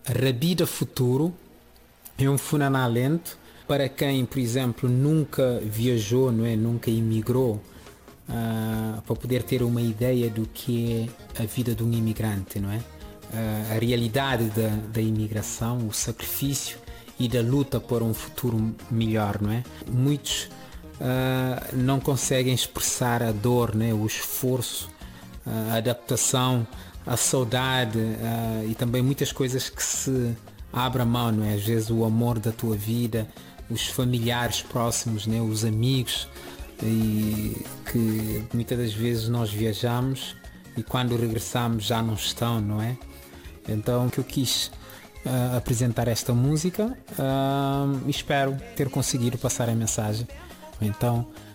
Rabida Futuro é um funanalento para quem, por exemplo, nunca viajou, não é? Nunca emigrou, para poder ter uma ideia do que é a vida de um imigrante, não é? A realidade da imigração, o sacrifício e da luta por um futuro melhor, não é? Muitos não conseguem expressar a dor, né? O esforço, a adaptação, a saudade e também muitas coisas que se abre a mão, não é? Às vezes o amor da tua vida, os familiares próximos, né? Os amigos, e que muitas das vezes nós viajamos e quando regressamos já não estão, não é? Então que eu quis apresentar esta música, espero ter conseguido passar a mensagem. Então